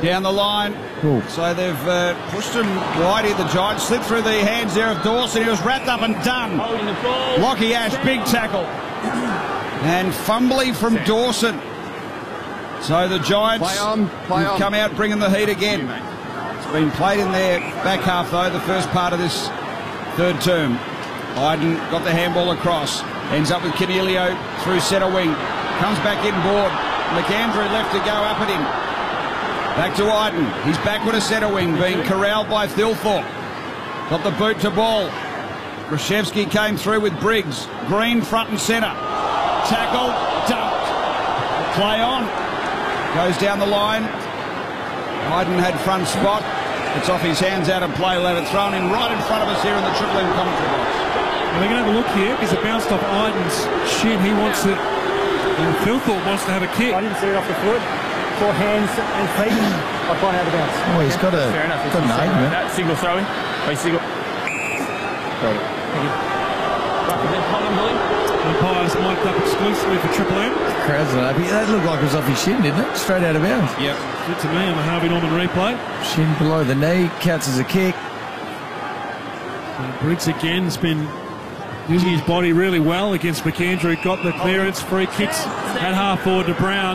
down the line. Cool. So they've pushed him wide here, the Giants. Slipped through the hands there of Dawson. He was wrapped up and done. Lockie Ash, big tackle. And fumbly from Dawson. So the Giants come out bringing the heat again. It's been played in their back half, though, the first part of this third term. Iden got the handball across. Ends up with Cornelio through centre wing. Comes back inboard. McAndrew left to go up at him. Back to Iden. He's backward to centre wing, being corralled by Thilthorpe. Got the boot to ball. Krzyzewski came through with Briggs. Green front and centre. Tackle, dumped. Play on. Goes down the line. Iden had front spot. It's off his hands, out of play. Let it thrown in right in front of us here in the Triple M commentary box. Well, they're going to have a look here because it bounced off Iden's shin. He wants it. And Thilthorpe wants to have a kick. I didn't see it off the foot. For hands and feet. I've gone out of bounds. Oh, he's got a name, man. That signal throwing. Hey, signal. Got it. Umpires mic'd up exclusively for Triple M. Crowd's not happy. That looked like it was off his shin, didn't it? Straight out of bounds. Yep. Good to me on the Harvey Norman replay. Shin below the knee, counts as a kick. Briggs again has been using his body really well against McAndrew. Got the clearance, free kicks at half forward to Brown.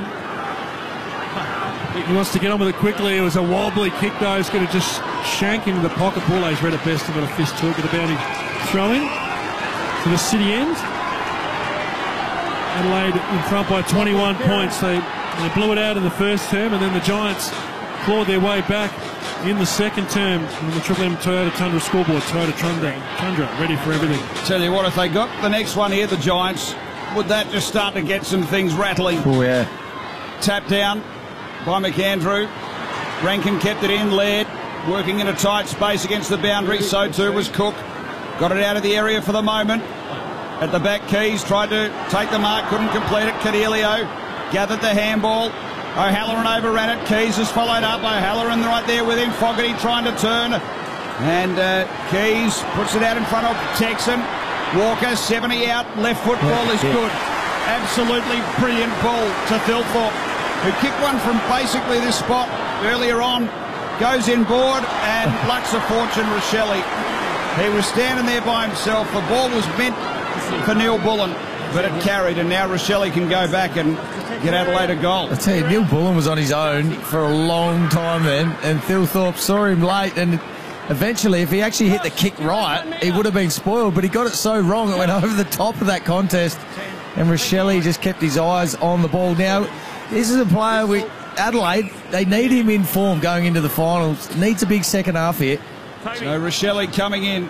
He wants to get on with it quickly. It was a wobbly kick though. He's going to just shank him in the pocket. Boulais read it best and got a fist to it. Get about his throw in to the city end. Adelaide in front by 21 points. They blew it out in the first term, and then the Giants clawed their way back in the second term on the Triple M Toyota Tundra scoreboard. Toyota Tundra, ready for everything. Tell you what, if they got the next one here, the Giants, would that just start to get some things rattling? Oh, yeah. Tap down by McAndrew. Rankin kept it in. Laird working in a tight space against the boundary. So too was Cook. Got it out of the area for the moment. At the back, Keys tried to take the mark, couldn't complete it. Cornelio gathered the handball. O'Halloran overran it. Keys has followed up. O'Halloran right there with him. Fogarty trying to turn. And Keys puts it out in front of Texan. Walker, 70 out. Left foot ball is good. Absolutely brilliant ball to Thilthorpe, who kicked one from basically this spot earlier on. Goes inboard and lucks a fortune, Rachele. He was standing there by himself. The ball was meant for Neil Bullen, but it carried, and now Rachele can go back and get Adelaide a goal. I tell you, Neil Bullen was on his own for a long time then, and Thilthorpe saw him late, and eventually, if he actually hit the kick right, he would have been spoiled, but he got it so wrong, it went over the top of that contest, and Rachele just kept his eyes on the ball. Now, this is a player with Adelaide, they need him in form going into the finals. Needs a big second half here. So Rachele coming in.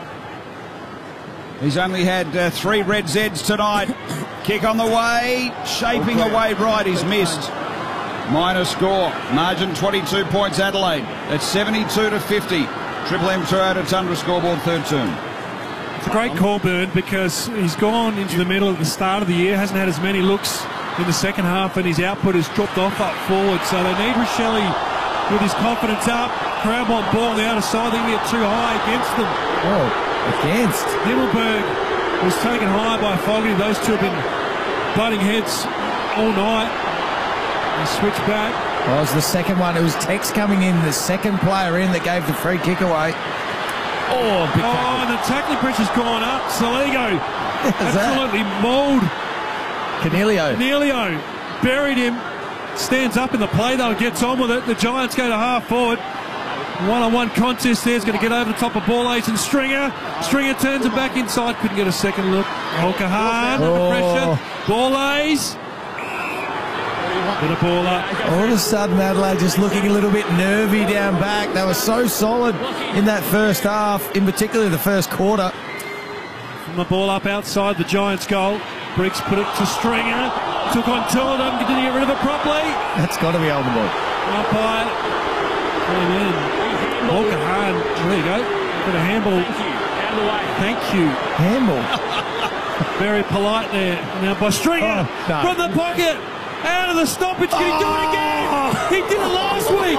He's only had 3 red Zs tonight. Kick on the way, shaping away right. He's missed. Minor score. Margin 22 points Adelaide. It's 72-50. Triple M Toyota Tundra scoreboard third term. It's a great call, Bird, because he's gone into the middle at the start of the year, hasn't had as many looks in the second half, and his output has dropped off up forward. So they need Rachele with his confidence up. Crowd want ball on the outer side. They can get too high against them. Oh. Against. Middleburg was taken high by Fogarty. Those two have been butting heads all night. They switched back. Oh, it was the second one. It was Tex coming in, the second player in that gave the free kick away. Oh, big and the tackling pressure's gone up. Saligo absolutely mauled Cornelio. Buried him. Stands up in the play though, gets on with it. The Giants go to half forward. One-on-one contest there. Is going to get over the top of Boulais and Stringer. Stringer turns it back inside. Couldn't get a second look. Olkahan under pressure. Boulais. Bit of ball up. All of a sudden, Adelaide just looking a little bit nervy down back. They were so solid in that first half, in particular the first quarter. From the ball up outside the Giants' goal. Briggs put it to Stringer. Took on 2 of them. Did he get rid of it properly? That's got to be holding the ball. Umpire. Came in. Olkahan. There you go. Got a handball. Thank you. Handball. Very polite there. Now by Stringer. From the pocket. Out of the stoppage. Can he do it again? He did it last week.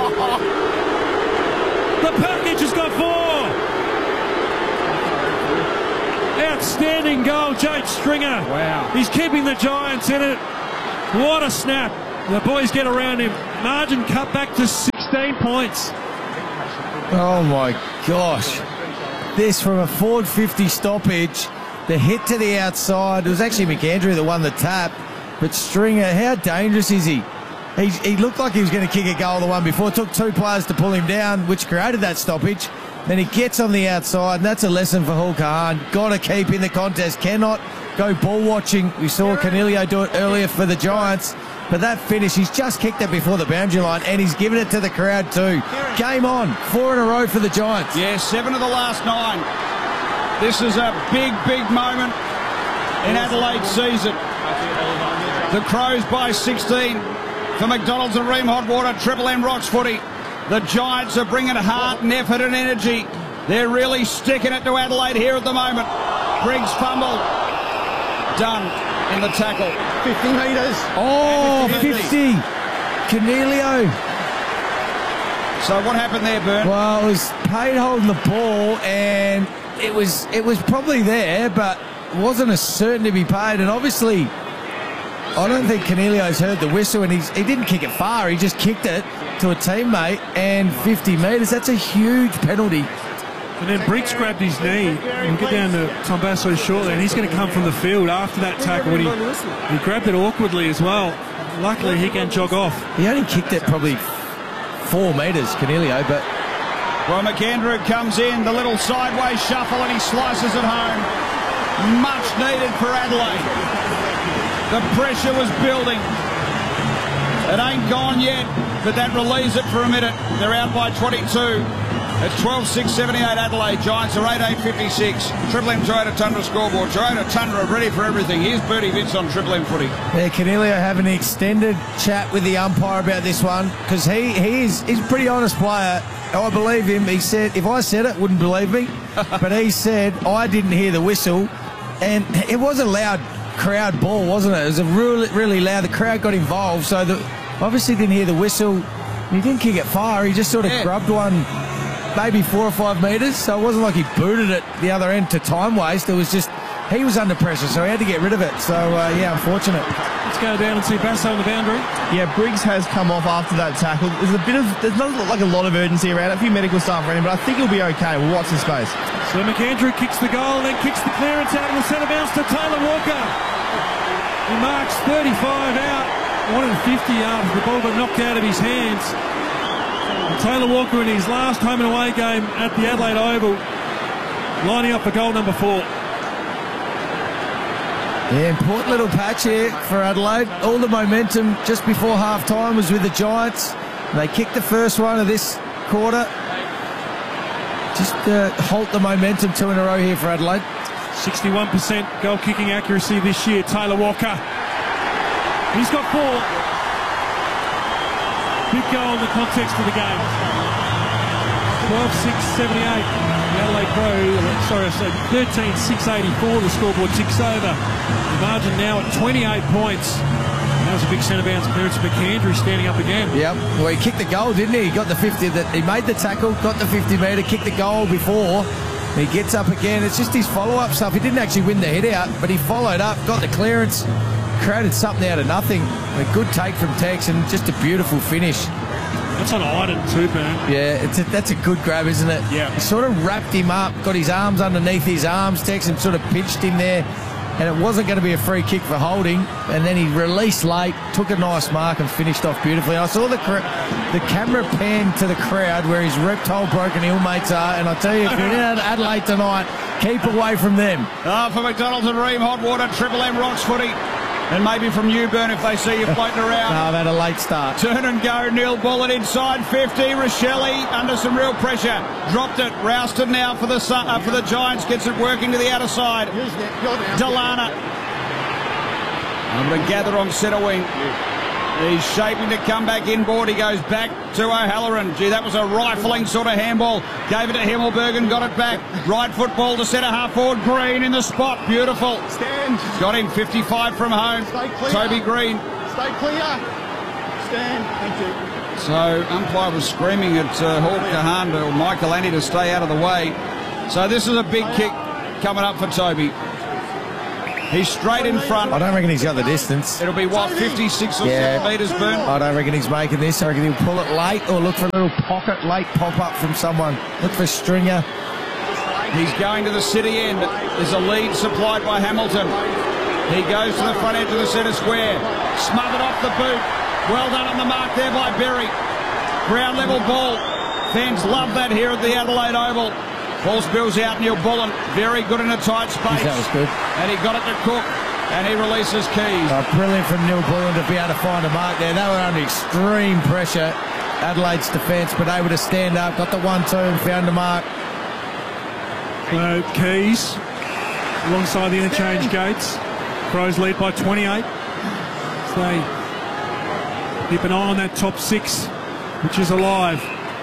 The package has got 4. Outstanding goal, Jade Stringer. Wow. He's keeping the Giants in it. What a snap. The boys get around him. Margin cut back to 6. 16 points. Oh my gosh. This from a Ford 50 stoppage. The hit to the outside. It was actually McAndrew that won the tap. But Stringer, how dangerous is he? He looked like he was going to kick a goal the one before. It took two players to pull him down, which created that stoppage. Then he gets on the outside, and that's a lesson for Hul Kahan. Got to keep in the contest. Cannot go ball watching. We saw Canelio do it earlier for the Giants. But that finish, he's just kicked it before the boundary line, and he's given it to the crowd too. Game on. 4 in a row for the Giants. Yeah, 7 of the last 9. This is a big, big moment in Adelaide's season. The Crows by 16 for McDonald's and Ream Hot Water, Triple M Rocks Footy. The Giants are bringing heart and effort and energy. They're really sticking it to Adelaide here at the moment. Briggs fumble. Done in the tackle. 50 metres. Oh, 50. Canelio. So what happened there, Bern? Well, it was Payne holding the ball, and it was probably there, but it wasn't as certain to be paid. And obviously, I don't think Canelio's heard the whistle, and he didn't kick it far. He just kicked it to a teammate, and 50 metres. That's a huge penalty. And then Briggs grabbed his knee. We'll get down to Tombaso shortly, and he's going to come from the field after that tackle. When he grabbed it awkwardly as well. Luckily, he can jog off. He only kicked it probably 4 metres, Canelio, but... Well, McAndrew comes in, the little sideways shuffle, and he slices it home. Much needed for Adelaide. The pressure was building. It ain't gone yet, but that relieves it for a minute. They're out by 22. It's 12-6-78 Adelaide. Giants are 18-56. Triple M Toyota Tundra scoreboard. Toyota Tundra ready for everything. Here's Bertie Vince on Triple M Footy. Yeah, Canelio having an extended chat with the umpire about this one, because he's a pretty honest player. I believe him. He said, if I said it, wouldn't believe me. But he said, I didn't hear the whistle. And it was a loud crowd ball, wasn't it? It was a really, really loud. The crowd got involved, so obviously didn't hear the whistle. He didn't kick it far. He just sort of grubbed one, maybe 4 or 5 metres. So it wasn't like he booted it the other end to time waste. It was just he was under pressure, so he had to get rid of it. So yeah, unfortunate. Let's go down and see Basso on the boundary. Yeah, Briggs has come off after that tackle. There's not like a lot of urgency around it. A few medical staff around him, but I think he'll be okay. We'll watch the space. So McAndrew kicks the goal and then kicks the clearance out of the centre bounce to Taylor Walker. He marks 35 out. Wanted 50 yards. The ball got knocked out of his hands. And Taylor Walker in his last home and away game at the Adelaide Oval, lining up for goal number 4. Yeah, important little patch here for Adelaide. All the momentum just before half-time was with the Giants. They kicked the first one of this quarter. Just halt the momentum 2 in a row here for Adelaide. 61% goal-kicking accuracy this year, Taylor Walker. He's got 4. Big goal in the context of the game. 12-6-78. The Adelaide Crow, 13-6-84. The scoreboard ticks over. The margin now at 28 points. That was a big centre bounce clearance. McAndrew standing up again. Yep. Well, he kicked the goal, didn't he? He got the 50. He made the tackle, got the 50 metre, kicked the goal before. He gets up again. It's just his follow-up stuff. He didn't actually win the hit out, but he followed up, got the clearance, created something out of nothing. A good take from Tex and just a beautiful finish. That's on Iden too, Ben. Yeah, that's a good grab, isn't it? Yeah. He sort of wrapped him up, got his arms underneath his arms, Tex, and sort of pinched him there. And it wasn't going to be a free kick for holding. And then he released late, took a nice mark and finished off beautifully. I saw the camera pan to the crowd where his reptile broken hill mates are. And I tell you, if you're in Adelaide tonight, keep away from them. For McDonald's and Ream Hot Water, Triple M Rocks Footy. And maybe from you, Bern, if they see you floating around. No, I've had a late start. Turn and go, Neil Bullet inside 50. Rochelle under some real pressure. Dropped it. Rousted now for the Giants. Gets it working to the outer side. Delana. Able to gather on centre wing. He's shaping to come back inboard. He goes back to O'Halloran. Gee, that was a rifling sort of handball. Gave it to Himmelberg and got it back. Right football to centre half forward. Green in the spot. Beautiful. Stand. Got him 55 from home. Stay clear. Toby Green. Stay clear. Stand. Thank you. So umpire was screaming at Hul Kahan or Michael Annie to stay out of the way. So this is a big kick coming up for Toby. He's straight in front. I don't reckon he's got the distance. It'll be, what, 56 or 7 metres, Boone? I don't reckon he's making this. I reckon he'll pull it late or look for a little pocket, late pop-up from someone. Look for Stringer. He's going to the city end. There's a lead supplied by Hamilton. He goes to the front edge of the centre square. Smothered off the boot. Well done on the mark there by Berry. Ground level ball. Fans love that here at the Adelaide Oval. Ball spills out. Neil Bullen, very good in a tight space. That was good. And he got it to Cook. And he releases Keys. Oh, brilliant from Neil Bullen to be able to find a mark there. They were under extreme pressure. Adelaide's defence, but able to stand up. Got the 1-2 and found a mark. So Keys alongside the interchange gates. Crows lead by 28. So they keep an eye on that top 6, which is alive.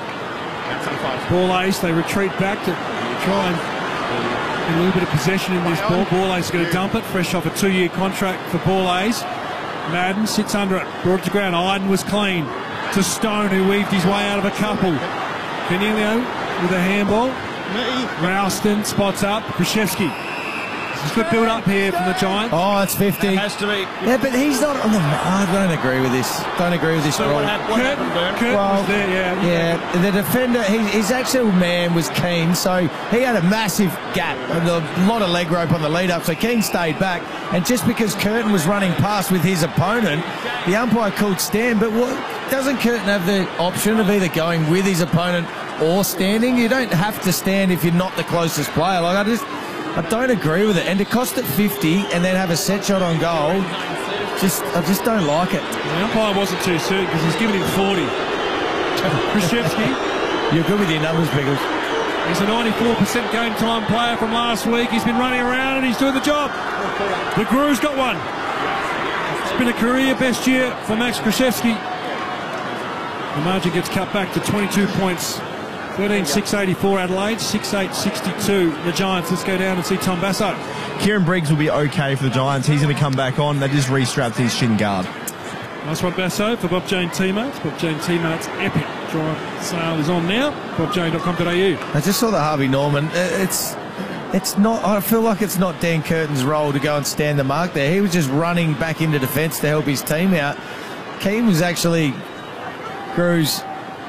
Ball ace, they retreat back to try and get a little bit of possession in this ball. Ball ace is going to dump it, fresh off a 2-year contract for Ball ace. Madden sits under it, brought it to ground. Iden was clean to Stone, who weaved his way out of a couple. Canelio with a handball. Ralston spots up. Krzyzewski. There's a good build up here from the Giants. Oh, it's 50. It has to be. Yeah, but he's not on the... I don't agree with this. Don't agree with this So rule. what happened, Bern? Curtin was there, yeah. Yeah, the defender, his actual man was Keane, so he had a massive gap and a lot of leg rope on the lead up, so Keane stayed back. And just because Curtin was running past with his opponent, the umpire called stand. But doesn't Curtin have the option of either going with his opponent or standing? You don't have to stand if you're not the closest player. Like, I don't agree with it. And to cost it 50 and then have a set shot on goal, I just don't like it. The umpire wasn't too soon because he's given him 40. Krzyzewski. You're good with your numbers, Biggles. He's a 94% game time player from last week. He's been running around and he's doing the job. The Grew's got one. It's been a career best year for Max Krzyzewski. The margin gets cut back to 22 points. 13,684 Adelaide, 6,862 the Giants. Let's go down and see Tom Basso. Kieran Briggs will be okay for the Giants. He's going to come back on. They just restrapped his shin guard. Nice one, Basso, for Bob Jane Teammates. Bob Jane Teammates Epic Drive sale is on now. BobJane.com.au. I just saw the Harvey Norman. It's not. I feel like it's not Dan Curtin's role to go and stand the mark there. He was just running back into defence to help his team out. Keane was actually Grew's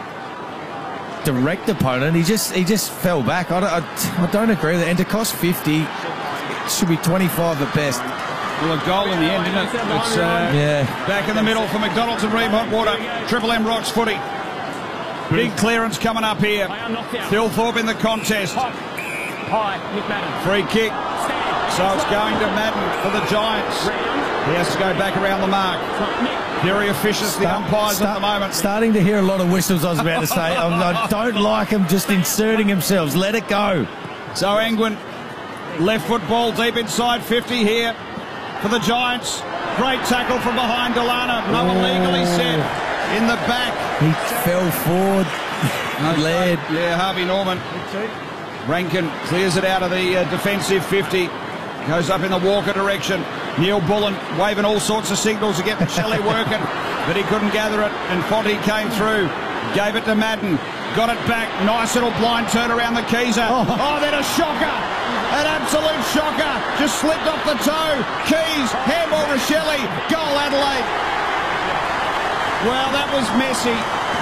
direct opponent. He just fell back. I don't agree with it. And to cost 50, it should be 25 at best. Well, a goal in the end, isn't it? It's back in the middle for McDonald's and Reeve Hotwater. Triple M Rocks footy. Big clearance coming up here. Thilthorpe in the contest. Free kick. So it's going to Madden for the Giants. He has to go back around the mark. Very officious, the umpires at the moment. Starting to hear a lot of whistles, I was about to say. I don't like them just inserting themselves. Let it go. So Angwin, left foot ball deep inside 50 here for the Giants. Great tackle from behind Delano. No illegally set in the back. He fell forward. He led. Yeah, Harvey Norman. Rankin clears it out of the defensive 50. Goes up in the Walker direction. Neil Bullen waving all sorts of signals to get Shelley working, but he couldn't gather it, and Fonte came through, gave it to Madden, got it back, nice little blind turn around the Keezer. Oh, then a shocker, an absolute shocker, just slipped off the toe. Keys, handball Rochelle, goal Adelaide. Well, that was messy,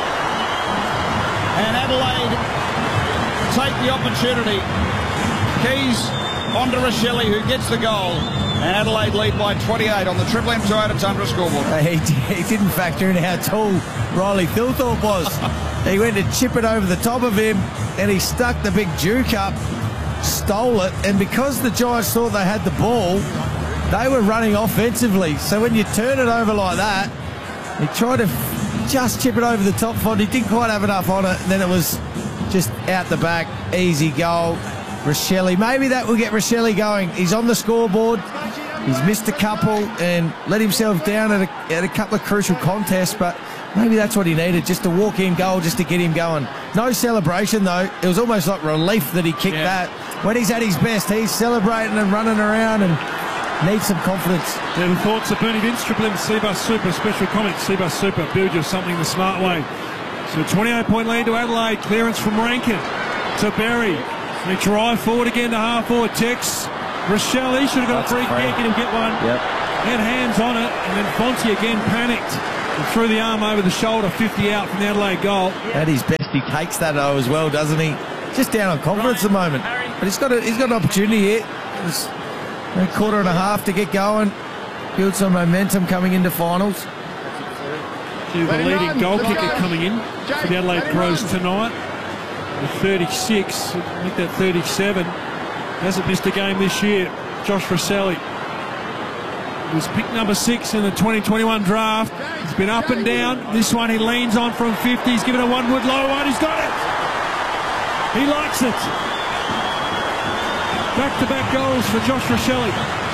and Adelaide take the opportunity. Keys onto Rochelle, who gets the goal. And Adelaide lead by 28 on the Triple M Toyota Tundra scoreboard. He didn't factor in how tall Riley Thilthorpe was. He went to chip it over the top of him, and he stuck the big Duke up, stole it, and because the Giants thought they had the ball, they were running offensively. So when you turn it over like that, he tried to just chip it over the top. He didn't quite have enough on it, and then it was just out the back, easy goal. Rochelle, maybe that will get Rochelle going. He's on the scoreboard. He's missed a couple and let himself down at a couple of crucial contests, but maybe that's what he needed, just to walk in goal, just to get him going. No celebration, though. It was almost like relief that he kicked that. When he's at his best, he's celebrating and running around and needs some confidence. Then thoughts of Bernie Vince, Triple M Seabus Super, special comments, Seabus Super, build you something the smart way. So 28-point lead to Adelaide, clearance from Rankin to Berry. They drive forward again to half forward. Tex Rochelle, he should have got a free kick and he'll get one. Yep. Had hands on it, and then Fonte again panicked and threw the arm over the shoulder, 50 out from the Adelaide goal. At his best, he takes that though as well, doesn't he? Just down on confidence at the moment. But he's got an opportunity here. There's a quarter and a half to get going. Build some momentum coming into finals. To the leading goal kicker coming in for the Adelaide Crows tonight. The 36, make that 37. Hasn't missed a game this year. Josh Rosselli. He was picked number 6 in the 2021 draft. He's been up and down. This one he leans on from 50. He's given a one-wood low one. He's got it. He likes it. Back-to-back goals for Josh Rosselli.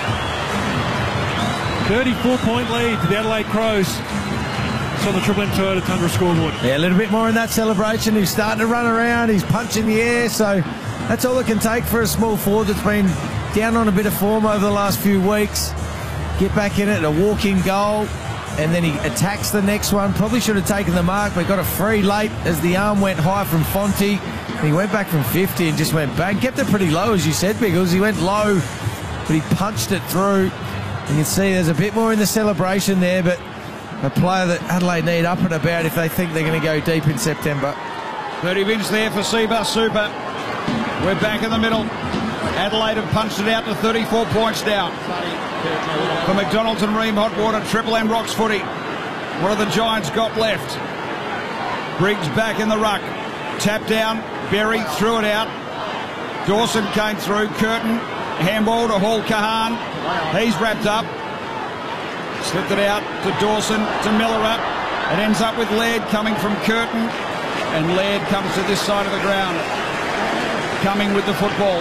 34-point lead to the Adelaide Crows. It's on the Triple M Toyota Tundra scoreboard. Yeah, a little bit more in that celebration. He's starting to run around. He's punching the air. So that's all it can take for a small forward that's been down on a bit of form over the last few weeks. Get back in it, a walk-in goal, and then he attacks the next one. Probably should have taken the mark, but got a free late as the arm went high from Fonte. And he went back from 50 and just went bang. Kept it pretty low, as you said, Biggles. He went low, but he punched it through. You can see there's a bit more in the celebration there, but a player that Adelaide need up and about if they think they're going to go deep in September. 30 minutes there for Seabus Super. We're back in the middle. Adelaide have punched it out to 34 points now. For McDonald's and Ream Hot Water, Triple M Rocks footy. What have the Giants got left? Briggs back in the ruck. Tap down. Berry threw it out. Dawson came through. Curtin. Handball to Hall Kahan. He's wrapped up. Slipped it out to Dawson, to Miller. It ends up with Laird coming from Curtin. And Laird comes to this side of the ground. Coming with the football.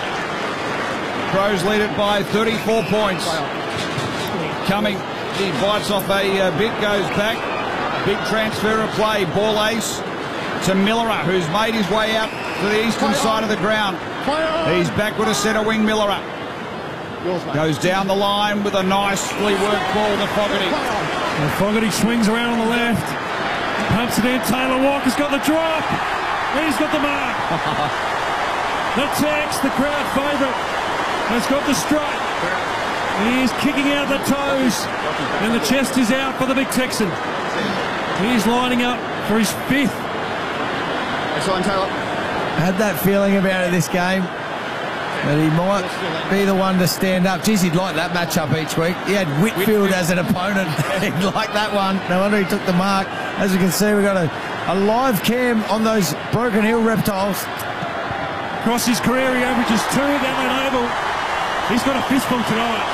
Crows lead it by 34 points. Coming, he bites off a bit, goes back. Big transfer of play. Ball ace to Miller, who's made his way out to the eastern side of the ground. He's back with a centre wing, Miller. Goes down the line with a nicely worked ball to Fogarty. And Fogarty swings around on the left. Pumps it in. Taylor Walker's got the drop. He's got the mark. The Tex, the crowd favourite, has got the strike. He is kicking out the toes. And the chest is out for the big Texan. He's lining up for his 5th. Excellent, Taylor. Had that feeling about it this game. But he might be the one to stand up. Geez, he'd like that matchup each week. He had Whitfield as an opponent. He'd like that one. No wonder he took the mark. As you can see, we've got a live cam on those Broken Hill reptiles. Across his career, he averages 2 at Adelaide Oval. He's got a fistful tonight.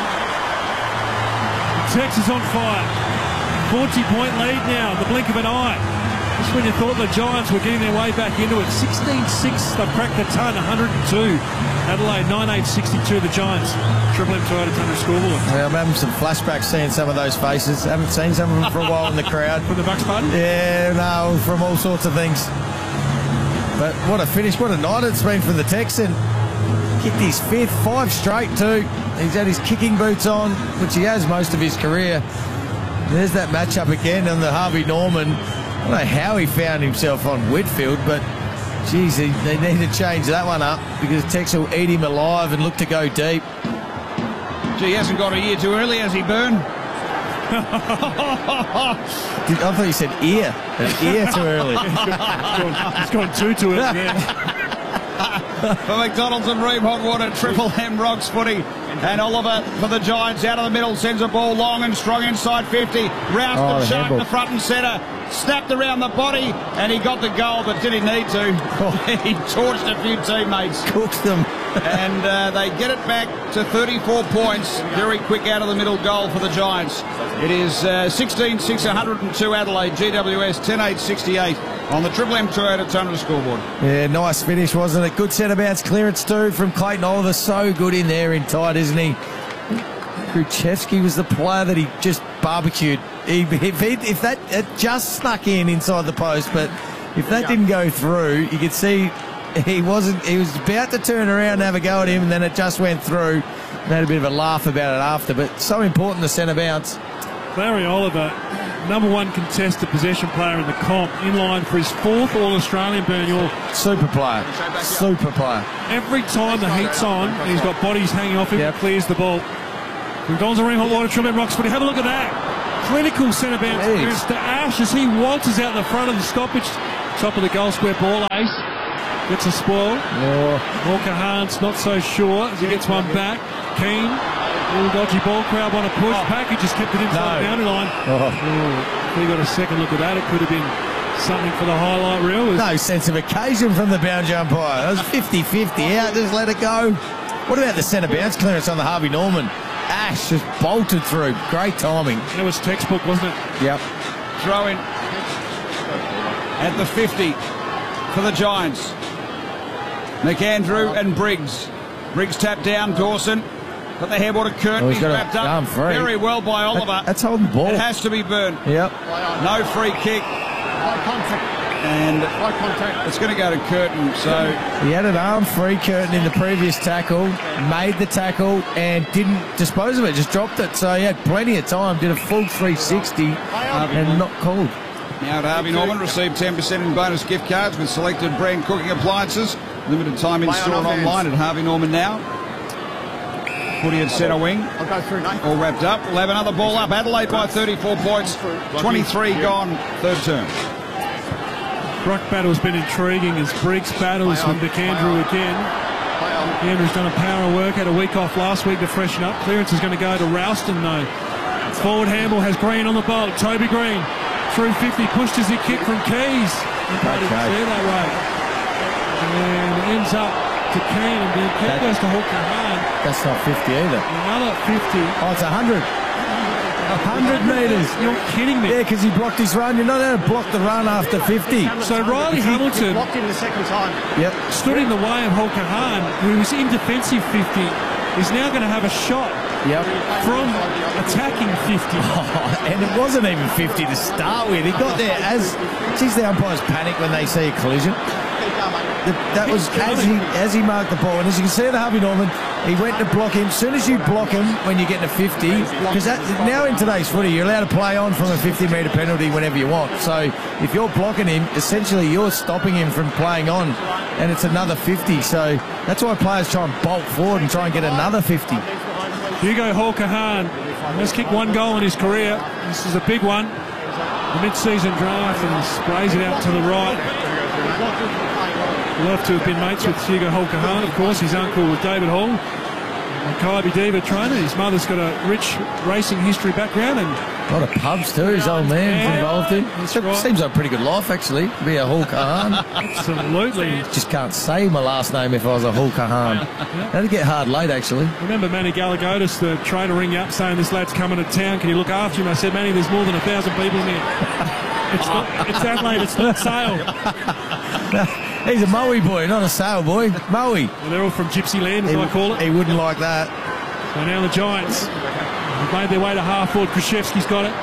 Tex is on fire. 40-point lead now, the blink of an eye. Just when you thought the Giants were getting their way back into it. 16-6, they've cracked the ton, 102. Adelaide, 9-8-62, the Giants. Triple M Toyota Tundra scoreboard. Yeah, I'm having some flashbacks seeing some of those faces. Haven't seen some of them for a while in the crowd. From the Bucks party? Yeah, no, from all sorts of things. But what a finish, what a night it's been for the Texan. Kicked his 5th, 5 straight too. He's had his kicking boots on, which he has most of his career. There's that matchup again on the Harvey Norman. I don't know how he found himself on Whitfield, but geez, they need to change that one up because Tex will eat him alive and look to go deep. Gee, he hasn't got a year too early, has he, Byrne? I thought you said ear. An ear too early. It's gone too early, yeah. For McDonald's and Ream Hot Water, Triple M Rocks footy. And Oliver for the Giants out of the middle, sends a ball long and strong inside 50. Roused sharp in the front and centre. Snapped around the body and he got the goal, but did he need to? He torched a few teammates. Cooked them. And they get it back to 34 points. Very quick out of the middle goal for the Giants. It is 16-6, 102 Adelaide, GWS 10-8-68 on the Triple M Toyota Tundra scoreboard. Yeah, nice finish, wasn't it? Good centre bounce clearance too from Clayton Oliver. So good in there in tight, isn't he? Krzyzewski was the player that he just barbecued. If that it just snuck in inside the post, but if that didn't go through, you could see he was about to turn around and have a go at him, and then it just went through. And had a bit of a laugh about it after, but so important, the centre bounce. Larry Oliver, #1 contested possession player in the comp, in line for his 4th All-Australian, Bernal. Super player. Super player. Every time the heat's on, he's got bodies hanging off him, clears the ball. McDonald's ring hot water, Trillium Roxford. Have a look at that. Clinical centre bounce clearance to Ash as he waltzes out the front of the stoppage. Top of the goal square, ball ace. Gets a spoil. Hawker Hahn's not so sure as he gets one back. Keane. Little dodgy ball crowd on a push. Package just kept it inside the boundary line. If he got a second look at that, it could have been something for the highlight reel. No sense of occasion from the boundary umpire. It was 50-50 out. Just let it go. What about the centre bounce clearance on the Harvey Norman? Ash just bolted through. Great timing. That was textbook, wasn't it? Yep. Throw in at the 50 for the Giants. McAndrew and Briggs. Briggs tapped down. Dawson. Got the headball to Curtin. He's wrapped up very well by Oliver. That's holding the ball. It has to be Byrne. Yep. No free kick. And it's going to go to Curtin. So he had an arm free, Curtin, in the previous tackle, made the tackle and didn't dispose of it, just dropped it. So he had plenty of time, did a full 360 and not called. Now Harvey Norman received 10% in bonus gift cards with selected brand cooking appliances. Limited time in store and online at Harvey Norman now. Footy at centre wing. All wrapped up. We'll have another ball up. Adelaide by 34 points. 23 gone, third term. Ruck battle's been intriguing as Briggs battles with McAndrew again. McAndrew's done a power of work, had a week off last week to freshen up. Clearance is going to go to Ralston though. Forward handball has Green on the bolt. Toby Green through 50, pushed as he kicked from Keys. Didn't see that way. And ends up to Keane and Keane goes to Hawker Hahn. That's not 50 either. Another 50. Oh, it's 100. 100 metres. You're kidding me. Yeah, because he blocked his run. You're not going to block the run after 50. So Riley Hamilton blocked him the second time. Yep. Stood in the way of Hawker Hahn, who was in defensive 50, is now going to have a shot from attacking 50. And it wasn't even 50 to start with. He got there as... Geez, the umpires panic when they see a collision. That was as he marked the ball, and as you can see at Harvey Norman, he went to block him. As soon as you block him when you get to 50, because now in today's footy, you're allowed to play on from a 50-metre penalty whenever you want. So if you're blocking him, essentially you're stopping him from playing on, and it's another 50. So that's why players try and bolt forward and try and get another 50. Hugo Hawker Hahn has kicked one goal in his career. This is a big one. The mid-season draft, and he sprays it out to the right. Love to have been mates with Hugo Hawker Hahn, of course. His uncle was David Hall, a Kybe Diva trainer. His mother's got a rich racing history background. And a lot of pubs too, his old man's involved in. It seems like a pretty good life, actually, to be a Hawker Hahn. Absolutely. Just can't say my last name if I was a Hawker Hahn. That'd get hard late, actually. Remember Manny Galagotis, the trainer, ring up saying this lad's coming to town. Can you look after him? I said, Manny, there's more than 1,000 people in here. It's Adelaide, it's not Sale. He's a Moe boy, not a Sale boy. Moe. Well, they're all from Gypsy Land, as I call it. He wouldn't like that. So now the Giants have made their way to half forward. Krzyzewski's got it.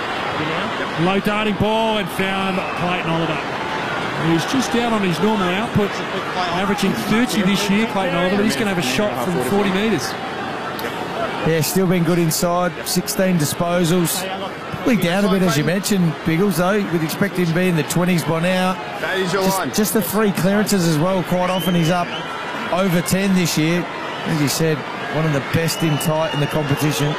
Low darting ball and found Clayton Oliver. He's just out on his normal output, averaging 30 this year, Clayton Oliver, but he's going to have a shot from 40 metres. Yeah, still been good inside. 16 disposals. Probably down a bit, as you mentioned, Biggles, though. We'd expect him to be in the 20s by now. That is your line. Just the 3 clearances as well. Quite often he's up over 10 this year. As you said, one of the best in tight in the competition.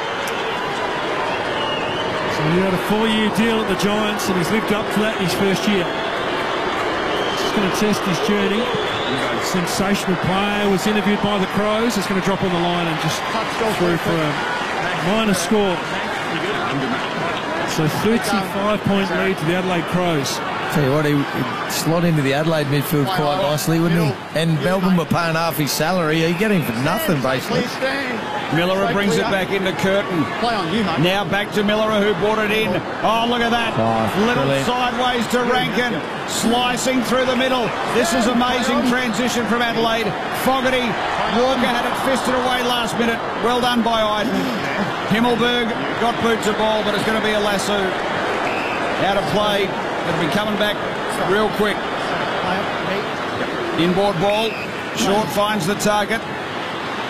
So he had a 4-year deal at the Giants, and he's lived up to that in his first year. Just going to test his journey. Sensational player, was interviewed by the Crows. It's going to drop on the line and just through for a minor score. So 35-point lead to the Adelaide Crows. Tell you what, he'd slot into the Adelaide midfield quite nicely, wouldn't he? And Melbourne were paying half his salary. He'd get him for nothing, basically. Miller brings it back into Curtin. Now back to Miller, who brought it in. Oh, look at that. Little sideways to Rankin. Slicing through the middle. This is amazing transition from Adelaide. Fogarty. Walker had it fisted away last minute. Well done by Iden. Himmelberg got boot to ball, but it's going to be a lasso. Out of play. It'll be coming back real quick. Inboard ball. Short finds the target.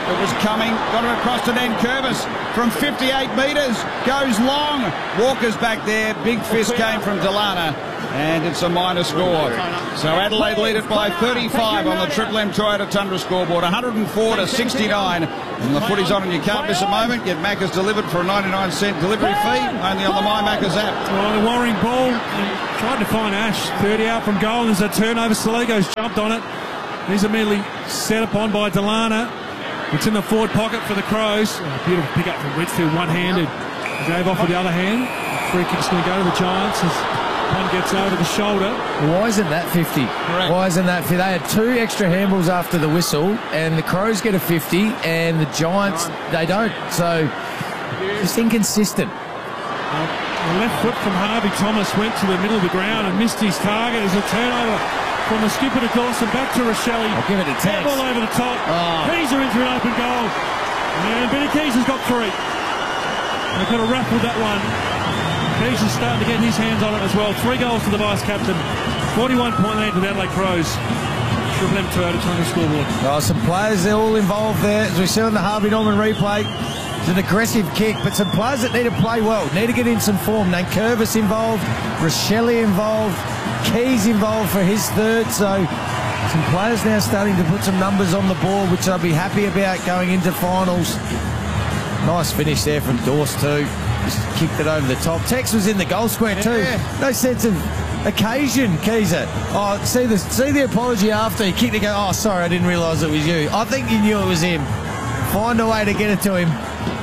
It was coming, got it across to Dan Curvis from 58 metres, goes long. Walker's back there, big fist came from Delana, and it's a minor score. So Adelaide lead it by 35 on the Triple M Toyota Tundra scoreboard, 104 to 69. And the footy's on and you can't miss a moment. Get Macca's delivered for a 99-cent delivery fee, only on the My Macca's app. Well, the Warring ball, tried to find Ash, 30 out from goal. There's a turnover, Saligo's jumped on it. He's immediately set upon by Delana. It's in the forward pocket for the Crows. Beautiful pick up from Whitfield, one-handed. Gave off with the other hand. Free kick's going to go to the Giants as one gets over the shoulder. Why isn't that 50? Correct. Why isn't that 50? They had 2 extra handballs after the whistle, and the Crows get a 50, and the Giants, they don't. So, it's inconsistent. The left foot from Harvey Thomas went to the middle of the ground and missed his target as a turnover from the skipper to Dawson, back to Rochelle. I'll give it a text. Ball over the top. Keezer into an open goal. And Benny Keezer's got 3. They've got to raffle that one. Keezer's starting to get his hands on it as well. 3 goals to the vice-captain. 41.8 to the Adelaide Crows. Triple M Toyota Tundra scoreboard. Oh, some players, they're all involved there. As we see on the Harvey Norman replay, it's an aggressive kick, but some players that need to play well, need to get in some form. Nankervis involved, Rochelle involved, Keys involved for his 3rd, so some players now starting to put some numbers on the board, which I'll be happy about going into finals. Nice finish there from Dorse too. Just kicked it over the top. Tex was in the goal square too. Yeah. No sense of occasion, Keezer. Oh, see the apology after he kicked it. Go, oh, sorry, I didn't realise it was you. I think you knew it was him. Find a way to get it to him.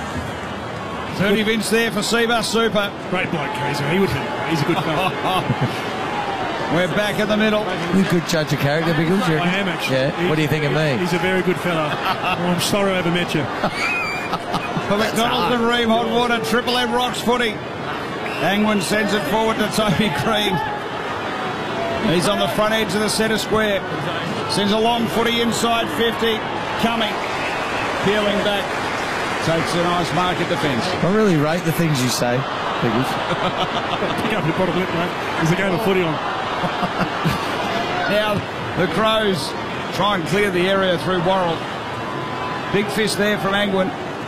30 Vince there for Seabus Super. Great bloke, Keezer. He would hit. He's a good fella. We're back in the middle. You're a good judge of character, Biggles. I am actually. Yeah. What do you think of me? He's a very good fella. Oh, I'm sorry I ever met you. For McDonald's and Ream Hot Water, Triple M Rocks footy. Angwin sends it forward to Toby Green. He's on the front edge of the centre square. Sends a long footy inside 50. Coming. Peeling back. Takes a nice mark at defence. I really rate the things you say, Biggles. Pick up the bottom lip, mate. There's a game of footy on. Now the Crows try and clear the area through Worrell. Big fist there from Angwin.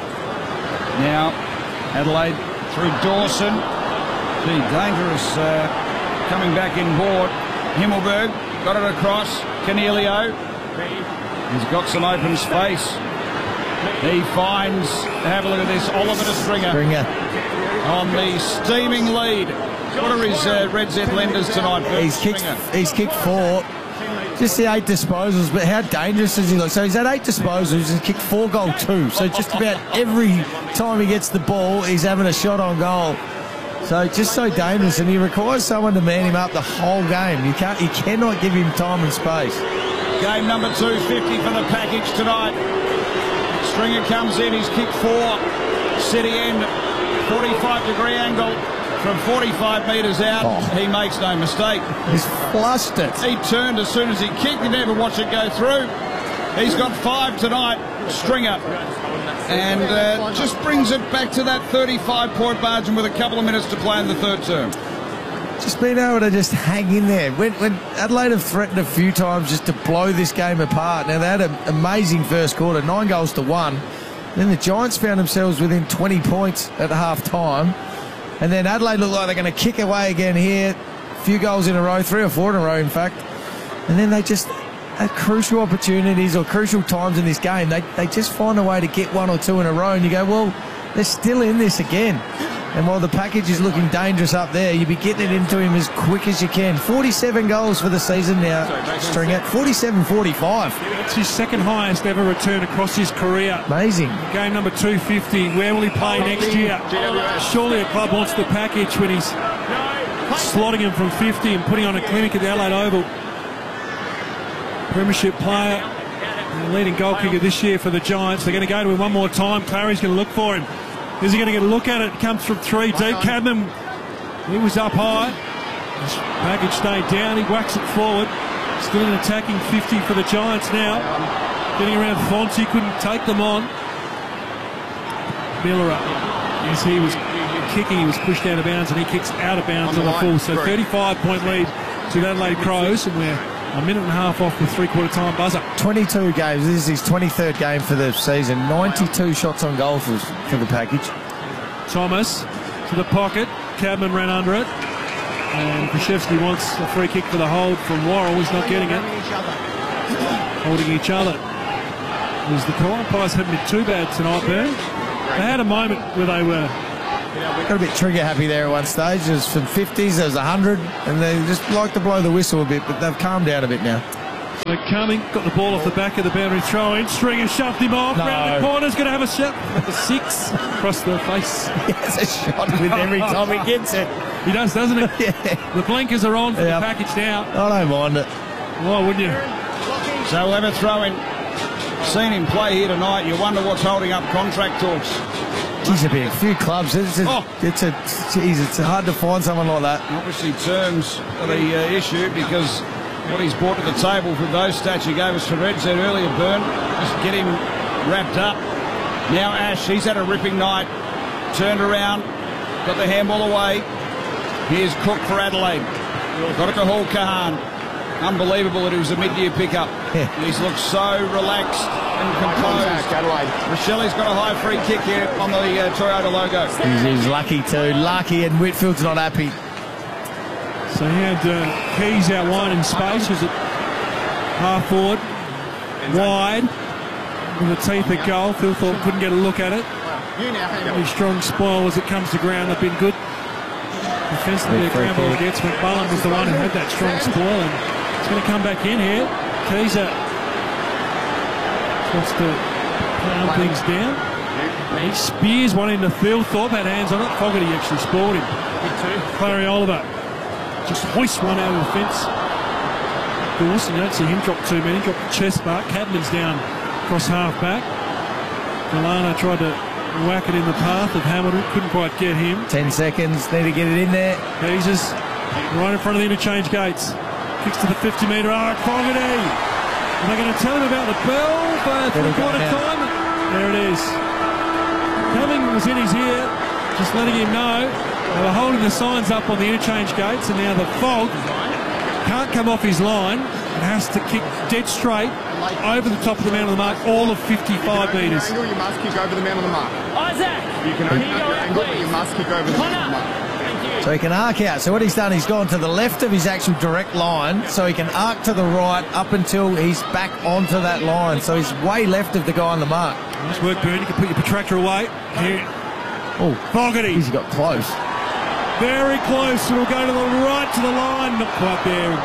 Now Adelaide through Dawson. Gee, dangerous coming back in board. Himmelberg got it across. Cornelio. He's got some open space. He finds, have a look at this, Oliver to Stringer on the steaming lead. What are his Red Z lenders tonight? He's kicked 4. Just the 8 disposals, but how dangerous does he look? So he's had 8 disposals and kicked 4 goal 2. So just about every time he gets the ball, he's having a shot on goal. So just so dangerous, and he requires someone to man him up the whole game. You cannot give him time and space. Game number 250 for the package tonight. Stringer comes in, he's kicked 4. City end, 45-degree angle from 45 metres out. He makes no mistake. He's flushed it. He turned as soon as he kicked. He never watched it go through. He's got 5 tonight, Stringer. And just brings it back to that 35-point margin with a couple of minutes to play in the 3rd term. Just being able to just hang in there. When Adelaide have threatened a few times just to blow this game apart. Now, they had an amazing first quarter, 9 goals to 1. Then the Giants found themselves within 20 points at half-time. And then Adelaide looked like they're going to kick away again here. A few goals in a row, 3 or 4 in a row, in fact. And then they just, at crucial opportunities or crucial times in this game, they just find a way to get 1 or 2 in a row. And you go, well, they're still in this again. And while the package is looking dangerous up there, you'll be getting it into him as quick as you can. 47 goals for the season now, Stringer. 47-45. That's his 2nd highest ever return across his career. Amazing. Game number 250. Where will he play next year? Surely a club wants the package when he's slotting him from 50 and putting on a clinic at the Adelaide Oval. Premiership player, leading goal kicker this year for the Giants. They're going to go to him one more time. Clary's going to look for him. Is he going to get a look at it? Comes from 3 deep. Cadman, he was up high. His package stayed down. He whacks it forward. Still an attacking 50 for the Giants now. Getting around Fonzie, couldn't take them on. Miller, as he was kicking, he was pushed out of bounds, and he kicks out of bounds on the full. So 35-point lead to the Adelaide Crows, and we're A minute and a half off with three-quarter time buzzer. 22 games. This is his 23rd game for the season. 92 shots on goal for the package. Thomas to the pocket. Cadman ran under it. And Krzyzewski wants a free kick for the hold from Worrell. He's not getting it. Holding each other. The call umpires haven't been too bad tonight, Bern. They had a moment where they were... Got a bit trigger happy there at one stage. There was some 50s, there was 100, and they just like to blow the whistle a bit, but they've calmed down a bit now. They're coming, got the ball off the back of the boundary throw-in. Stringer shoved him off. No. Round the corner's going to have a shot. A 6 across the face. He has a shot with every time he gets it. He does, doesn't he? Yeah. The blinkers are on for Yep. the package now. I don't mind it. Why wouldn't you? So we'll have a throw-in. Seen him play here tonight. You wonder what's holding up contract talks. Geez, there'll be a few clubs. It's hard to find someone like that. Obviously terms are the issue because what he's brought to the table with those stats you gave us for Red said earlier, Bern, just get him wrapped up. Now Ash, he's had a ripping night. Turned around, got the handball away. Here's Cook for Adelaide. Got it to Hall Kahan. Unbelievable that it was a mid-year pickup. Yeah. He's looked so relaxed and composed. Rochelli's got a high free kick here on the Toyota logo. He's lucky too. Lucky, and Whitfield's not happy. So he had Keys out wide in space. Was it half forward, wide, with the teeth at goal. Phil Thorpe couldn't get a look at it. Really strong spoil as it comes to ground. They've been good defensively. The ground ball gets. McMullen was the one who had that strong spoil, and it's going to come back in here. Keys wants to calm things down. He spears one into Phil Thorpe. Had hands on it. Fogarty actually spoiled him. Clary Oliver just hoists one out of the fence. Dawson, you don't see him drop too many. Drop the chest mark. Cadman's down across half back. Delano tried to whack it in the path of Hamilton. Couldn't quite get him. 10 seconds. Need to get it in there. Jesus right in front of the interchange gates. Kicks to the 50-metre arc. Fogarty. Am I going to tell him about the bell for three-quarter time? There it is. Cumming was in his ear, just letting him know. They were holding the signs up on the interchange gates, and now the fog can't come off his line. It has to kick dead straight over the top of the man on the mark, all of 55 metres. Angle, you must kick over the man on the mark. Isaac! You can only go angle, but you must kick over the man on the mark. So he can arc out. So what he's done, he's gone to the left of his actual direct line, so he can arc to the right up until he's back onto that line. So he's way left of the guy on the mark. Nice work, Bern. You can put your protractor away. Here. Oh, Fogarty. He got close. Very close. It'll go to the right to the line. Not quite there.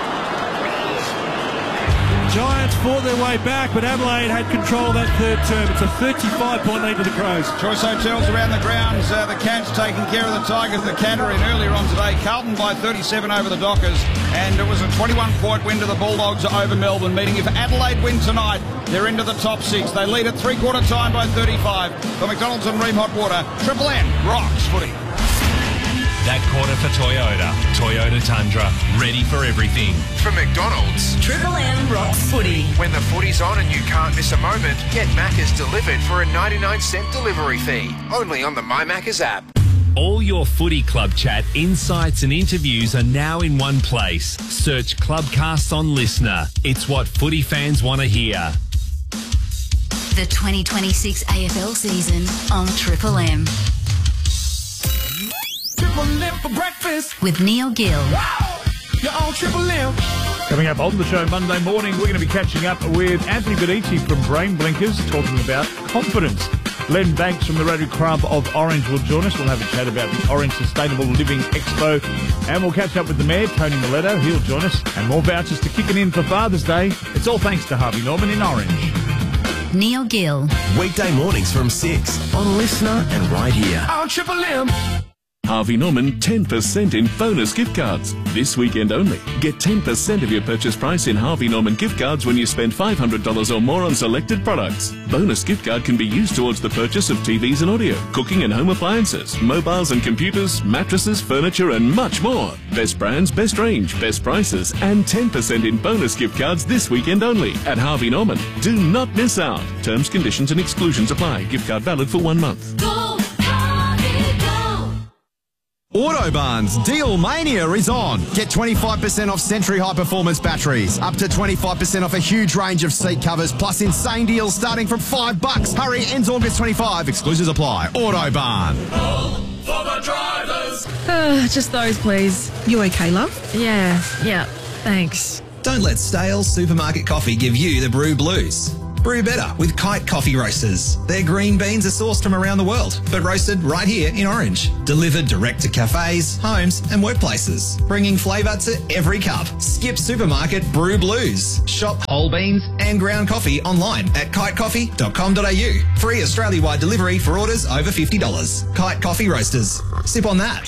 Giants fought their way back, but Adelaide had control of that third term. It's a 35-point lead to the Crows. Choice Hotels around the grounds. The Cats taking care of the Tigers. The Canterbury earlier on today. Carlton by 37 over the Dockers. And it was a 21-point win to the Bulldogs over Melbourne, meaning if Adelaide win tonight, they're into the top 6. They lead at three-quarter time by 35. For McDonald's and Ream Hot Water, Triple M rocks footy. That quarter for Toyota. Toyota Tundra. Ready for everything. For McDonald's, Triple M rocks footy. When the footy's on and you can't miss a moment, get Macca's delivered for a 99-cent delivery fee. Only on the My Macca's app. All your footy club chat, insights and interviews are now in one place. Search Clubcasts on Listener. It's what footy fans want to hear. The 2026 AFL season on Triple M. Triple M for breakfast With Neil Gill. Wow, you're on Triple M. Coming up on the show Monday morning, we're going to be catching up with Anthony Bedici from Brain Blinkers, talking about confidence. Len Banks from the Rotary Club of Orange will join us. We'll have a chat about the Orange Sustainable Living Expo. And we'll catch up with the Mayor, Tony Miletto. He'll join us. And more vouchers to kick it in for Father's Day. It's all thanks to Harvey Norman in Orange. Neil Gill. Weekday mornings from 6 on Listener and right here. On Triple M. Harvey Norman 10% in bonus gift cards. This weekend only. Get 10% of your purchase price in Harvey Norman gift cards when you spend $500 or more on selected products. Bonus gift card can be used towards the purchase of TVs and audio, cooking and home appliances, mobiles and computers, mattresses, furniture and much more. Best brands, best range, best prices and 10% in bonus gift cards this weekend only at Harvey Norman. Do not miss out. Terms, conditions and exclusions apply. Gift card valid for 1 month. Go! Autobarn's Deal Mania is on. Get 25% off Century High Performance batteries, up to 25% off a huge range of seat covers, plus insane deals starting from $5. Hurry, ends August 25. Exclusions apply. Autobarn. For the drivers. Just those, please. You okay, love? Yeah, thanks. Don't let stale supermarket coffee give you the brew blues. Brew better with Kite Coffee Roasters. Their green beans are sourced from around the world, but roasted right here in Orange. Delivered direct to cafes, homes and workplaces, bringing flavour to every cup. Skip supermarket brew blues. Shop whole beans and ground coffee online at kitecoffee.com.au. Free Australia-wide delivery for orders over $50. Kite Coffee Roasters. Sip on that.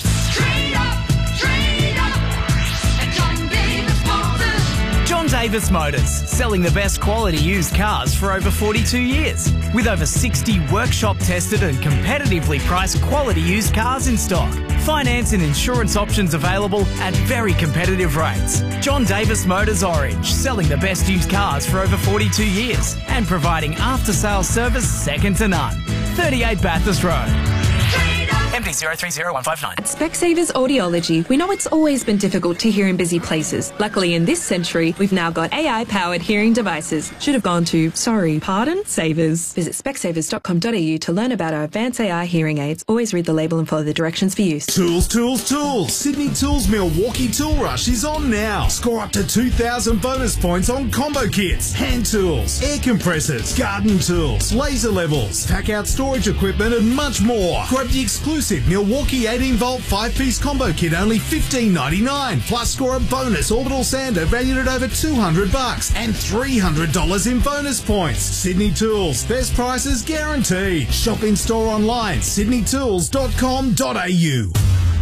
John Davis Motors, selling the best quality used cars for over 42 years. With over 60 workshop-tested and competitively priced quality used cars in stock. Finance and insurance options available at very competitive rates. John Davis Motors Orange, selling the best used cars for over 42 years and providing after-sales service second to none. 38 Bathurst Road. MD 030159. At Specsavers Audiology, we know it's always been difficult to hear in busy places. Luckily, in this century, we've now got AI-powered hearing devices. Should have gone to, Savers. Visit specsavers.com.au to learn about our advanced AI hearing aids. Always read the label and follow the directions for use. Tools. Sydney Tools Milwaukee Tool Rush is on now. Score up to 2,000 bonus points on combo kits, hand tools, air compressors, garden tools, laser levels, pack-out storage equipment and much more. Grab the exclusive Milwaukee 18-volt 5-piece combo kit, only $15.99. Plus score a bonus orbital sander valued at over $200 and $300 in bonus points. Sydney Tools, best prices guaranteed. Shop in store online, sydneytools.com.au.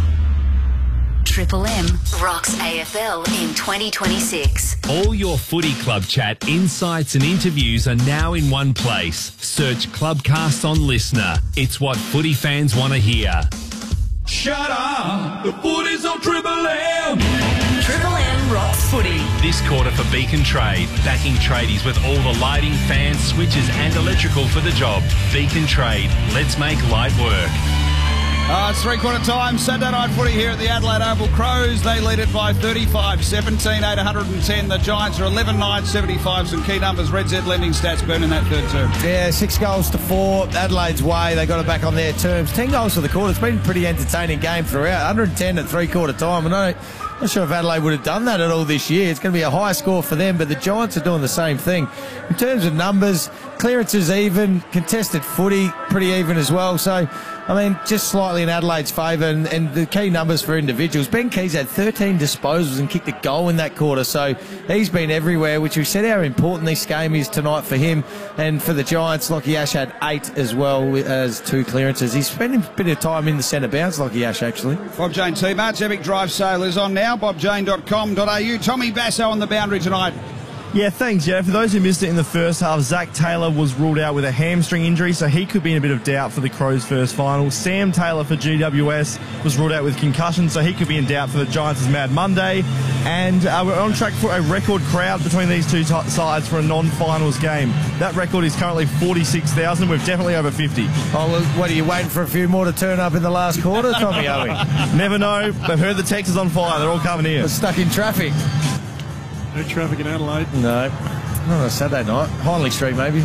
Triple M rocks AFL in 2026. All your footy club chat, insights and interviews are now in one place. Search Clubcast on Listener. It's what footy fans want to hear. Shut up! The footy's on Triple M! Triple M rocks footy. This quarter for Beacon Trade, backing tradies with all the lighting, fans, switches and electrical for the job. Beacon Trade, let's make light work. It's three-quarter time. Saturday night footy here at the Adelaide Oval. Crows, they lead it by 35-17, 810. The Giants are 11-9-75. Some key numbers. Red Z lending stats burning that third term. Yeah, 6-4. Adelaide's way. They got it back on their terms. 10 goals for the quarter. It's been a pretty entertaining game throughout. 110 at three-quarter time. I'm not sure if Adelaide would have done that at all this year. It's going to be a high score for them, but the Giants are doing the same thing. In terms of numbers, clearances even, contested footy pretty even as well. So, I mean, just slightly in Adelaide's favour, and the key numbers for individuals. Ben Keys had 13 disposals and kicked a goal in that quarter, so he's been everywhere, which we said how important this game is tonight for him. And for the Giants, Lockie Ash had 8 as well as 2 clearances. He's spending a bit of time in the centre bounce, Lockie Ash, actually. Bob Jane T-Mart's Epic Drive sale is on now, bobjane.com.au. Tommy Basso on the boundary tonight. Yeah, thanks, Joe. For those who missed it in the first half, Zach Taylor was ruled out with a hamstring injury, so he could be in a bit of doubt for the Crows' first final. Sam Taylor for GWS was ruled out with concussion, so he could be in doubt for the Giants' Mad Monday. And we're on track for a record crowd between these two sides for a non-finals game. That record is currently 46,000. We're definitely over 50. Oh, well, what, are you waiting for a few more to turn up in the last quarter, Tommy, are we? Never know. They've heard the text is on fire. They're all coming here. We're stuck in traffic. No traffic in Adelaide. No. Not on a Saturday night. Hindley Street, maybe.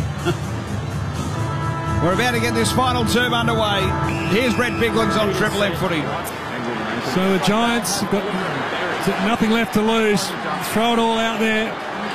We're about to get this final term underway. Here's Brett Biglegs on Triple M footy. So the Giants have got nothing left to lose. Throw it all out there.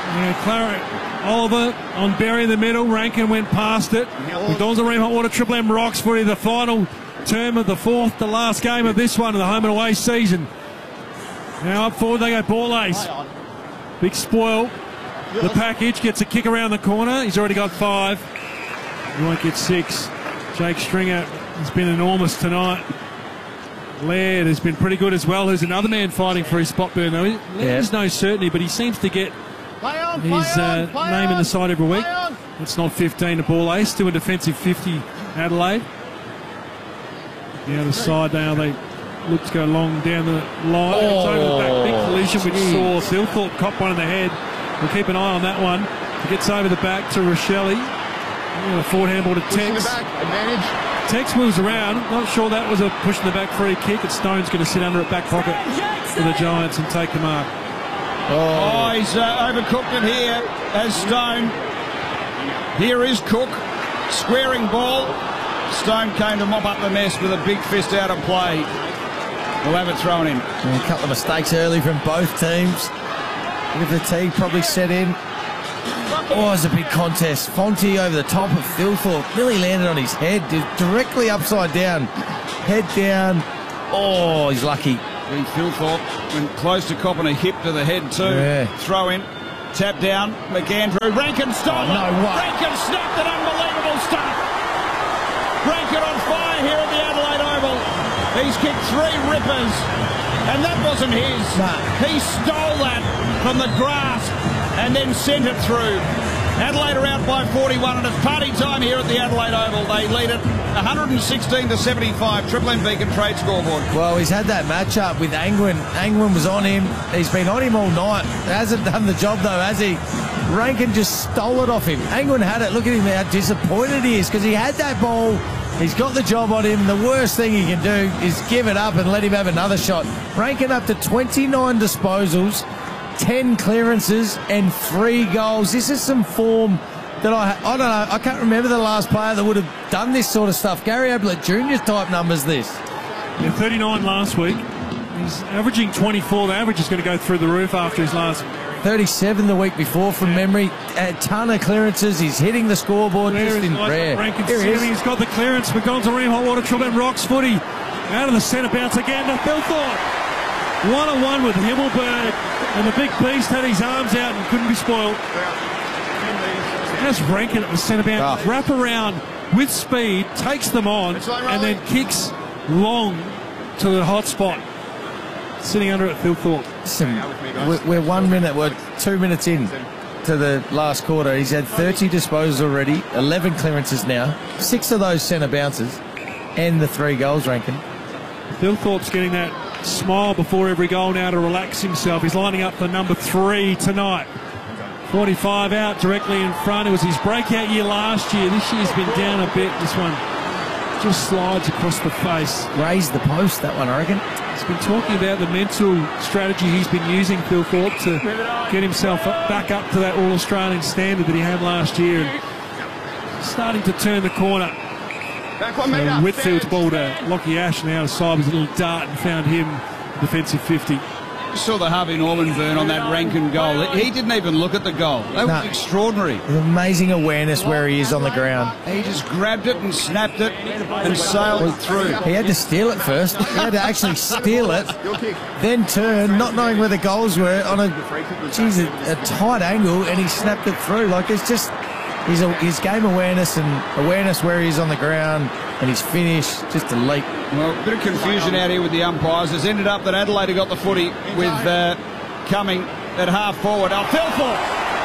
Oliver on Berry in the middle. Rankin went past it. McDonald's Arena Hot Water Triple M rocks footy. The final term of the fourth, the last game of this one in the home and away season. Now up forward they go, Ball Ace. Big spoil. The package gets a kick around the corner. He's already got 5. He won't get 6. Jake Stringer has been enormous tonight. Laird has been pretty good as well. There's another man fighting for his spot burn, though. There's no certainty, but he seems to get his name in the side every week. It's not 15 to Ball Ace. Still a defensive 50 Adelaide. The other side now, they look to go long down the line. It's over the back. Big collision which saw Thilthorpe cop one in the head. We'll keep an eye on that one. It gets over the back to Rochelle. A forward handball to Tex. Advantage. Tex moves around. Not sure that was a push in the back free kick. And Stone's going to sit under it back pocket for the Giants and take the mark. Oh, he's overcooked it here as Stone. Here is Cook. Squaring ball. Stone came to mop up the mess with a big fist out of play. We'll have it thrown in. And a couple of mistakes early from both teams. A bit of fatigue probably set in. Oh, it's a big contest. Fonte over the top of Thilthorpe. Nearly landed on his head. Directly upside down. Head down. Oh, he's lucky. Thilthorpe went close to copping a hip to the head too. Yeah. Throw in. Tap down. McAndrew. Rankin stolen. Oh, no way. Rankin snapped it. Unbelievable stuff. Rankin on fire here at the Adelaide Oval. He's kicked 3 rippers. And that wasn't his. Nah. He stole that from the grasp and then sent it through. Adelaide are out by 41 and it's party time here at the Adelaide Oval. They lead it 116-75. Triple M Beacon Trade scoreboard. Well, he's had that matchup with Angwin. Angwin was on him. He's been on him all night. Hasn't done the job though, has he? Rankin just stole it off him. Angwin had it. Look at him how disappointed he is because he had that ball. He's got the job on him. The worst thing he can do is give it up and let him have another shot. Rankin up to 29 disposals, 10 clearances and 3 goals. This is some form that I don't know. I can't remember the last player that would have done this sort of stuff. Gary Ablett Jr. type numbers this. Yeah, 39 last week. He's averaging 24. The average is going to go through the roof after his last. 37 the week before from memory. A ton of clearances. He's hitting the scoreboard just in rare. Here he is. He's got the clearance for Gonzareem, hot water trouble and Rocks footy. Out of the centre bounce again to Thilthorpe. 1-on-1 with Himmelberg. And the big beast had his arms out and couldn't be spoiled. As Rankin at the centre bounce, wrap around with speed, takes them on, and then kicks long to the hot spot. Sitting under it, Thilthorpe. We're 1 minute, we're 2 minutes in to the last quarter. He's had 30 disposals already, 11 clearances now, 6 of those centre bounces, and the 3 goals, Rankin. Thilthorpe's getting that smile before every goal now to relax himself. He's lining up for number 3 tonight. 45 out directly in front. It was his breakout year last year. This year's been down a bit. This one just slides across the face. Raised the post, that one, I reckon. He's been talking about the mental strategy he's been using, Thilthorpe, to get himself back up to that All-Australian standard that he had last year. And starting to turn the corner. So Whitfield's ball to Lockie Ash now to side with a little dart and found him defensive 50. Saw the Harvey Norman burn on that Rankin goal. He didn't even look at the goal. That was extraordinary. Amazing awareness where he is on the ground. He just grabbed it and snapped it and sailed it through. He had to steal it first. He had to actually steal it, then turn, not knowing where the goals were, on a tight angle, and he snapped it through. Like, it's just his game awareness and awareness where he's on the ground and his finish, just elite. Well, a bit of confusion out here with the umpires. It's ended up that Adelaide got the footy with Cumming at half forward. Thilthorpe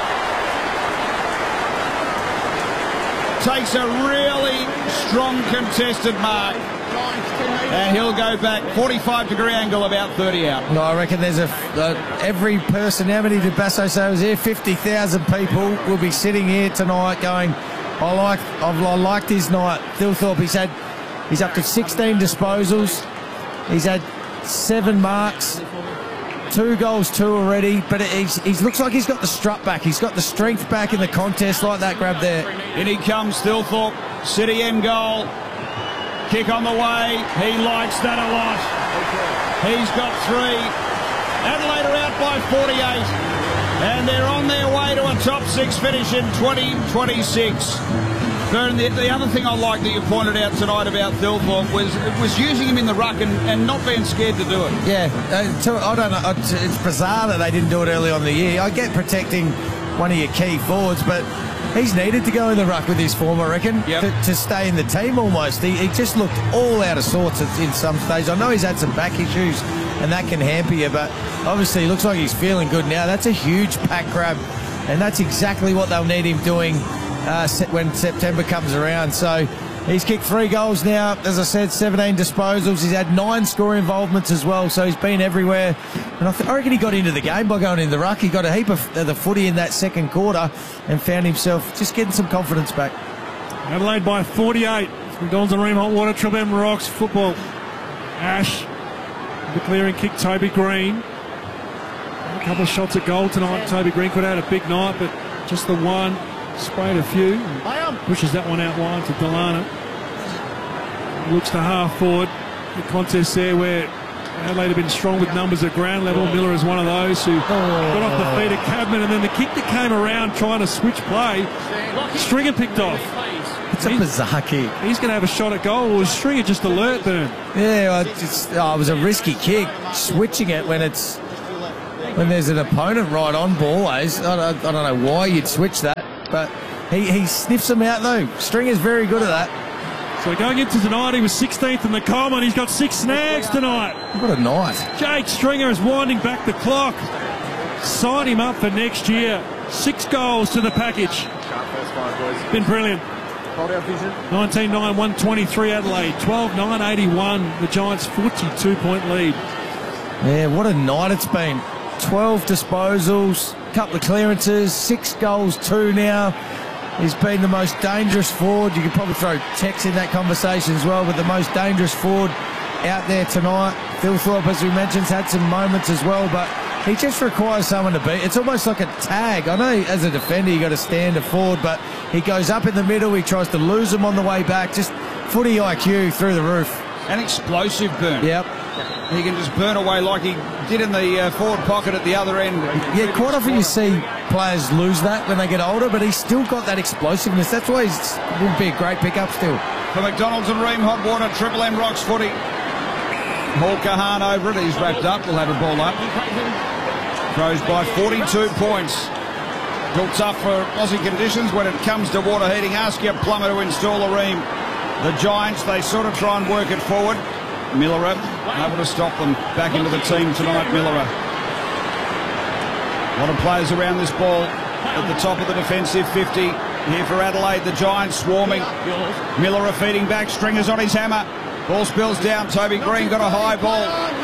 takes a really strong contested mark. And he'll go back 45-degree angle, about 30 out. No, I reckon there's every person. How many did Basso say was here? 50,000 people will be sitting here tonight going, I liked his night. Thilthorpe, he's up to 16 disposals. He's had 7 marks, 2 goals, 2 already. But he looks like he's got the strut back. He's got the strength back in the contest, like that grab there. In he comes, Thilthorpe, City end goal. Kick on the way. He likes that a lot. He's got 3. Adelaide are out by 48. And they're on their way to a top 6 finish in 2026. Vern, the other thing I like that you pointed out tonight about Thilthorpe was using him in the ruck and not being scared to do it. Yeah, I don't know. It's bizarre that they didn't do it early on in the year. I get protecting one of your key forwards, but he's needed to go in the ruck with his form, I reckon, to stay in the team almost. He just looked all out of sorts in some stage. I know he's had some back issues and that can hamper you, but obviously he looks like he's feeling good now. That's a huge pack grab, and that's exactly what they'll need him doing when September comes around. So he's kicked 3 goals now. As I said, 17 disposals. He's had 9 score involvements as well, so he's been everywhere. And I reckon he got into the game by going in the ruck. He got a heap of the footy in that second quarter and found himself just getting some confidence back. Adelaide by 48. McDonald's and Ream Hot Water, Triple M Rocks, football. Ash, the clearing kick, Toby Green. A couple of shots at goal tonight. Toby Green could have had a big night, but just the one. Sprayed a few. Pushes that one out wide to Delano. Looks to half forward. The contest there where Adelaide have been strong with numbers at ground level. Miller is one of those who got off the feet of Cadman, and then the kick that came around trying to switch play, Stringer picked off. It's a bizarre kick. He's going to have a shot at goal. Was Stringer just alert, Burn? Yeah, it was a risky kick. Switching it when there's an opponent right on ball, I don't know why you'd switch that, but he sniffs them out though. Stringer's very good at that. So going into tonight, he was 16th in the Common. He's got 6 snags tonight. What a night. Jake Stringer is winding back the clock. Sign him up for next year. 6 goals to the package. Been brilliant. 19-9, 123 Adelaide. 12-9, 81. The Giants' 42-point lead. Yeah, what a night it's been. 12 disposals, couple of clearances, 6 goals, 2 now. He's been the most dangerous forward. You could probably throw Tex in that conversation as well, but the most dangerous forward out there tonight. Phil Thorpe, as we mentioned, had some moments as well, but he just requires someone to beat. It's almost like a tag. I know as a defender you got to stand a forward, but he goes up in the middle, he tries to lose him on the way back. Just footy IQ through the roof. An explosive burn. Yep. He can just burn away like he did in the forward pocket at the other end. Yeah, quite often you see players lose that when they get older, but he's still got that explosiveness. That's why he would be a great pickup still. For McDonald's and Ream Hot Water, Triple M Rocks footy. Paul Kahan over it. He's wrapped up. We'll have a ball up. Throws by 42 points. Built up for Aussie conditions when it comes to water heating. Ask your plumber to install a ream. The Giants, they sort of try and work it forward. Miller able to stop them back into the team tonight. Miller. A lot of players around this ball at the top of the defensive 50 here for Adelaide. The Giants swarming. Miller feeding back. Stringer's on his hammer. Ball spills down. Toby Green got a high ball.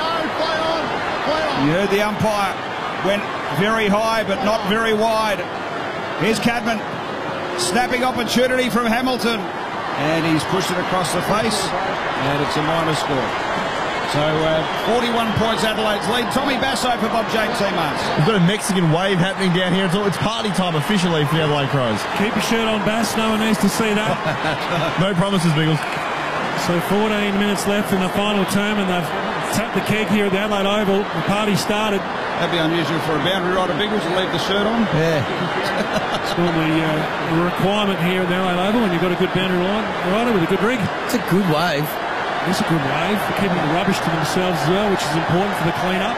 You heard the umpire. Went very high but not very wide. Here's Cadman. Snapping opportunity from Hamilton. And he's pushed it across the face. And it's a minor score. So 41 points Adelaide's lead. Tommy Basso for Bob Jane teammates. We've got a Mexican wave happening down here. It's party time officially for the Adelaide Crows. Keep your shirt on, Bass. No one needs to see that. No promises, Biggles. So 14 minutes left in the final term, and they've tapped the keg here at the Adelaide Oval. The party started. That'd be unusual for a boundary rider, Biggles, to leave the shirt on. Yeah. It's normally a requirement here at the Adelaide Oval when you've got a good boundary rider with a good rig. It's a good wave. It's a good wave for keeping the rubbish to themselves as well, which is important for the clean-up.